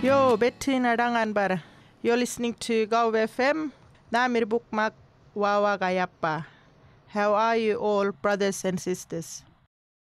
Yo, Bettina Danganbar. You're listening to Go FM. Namir Bukmak Wawa Gayappa. How are you all, brothers and sisters?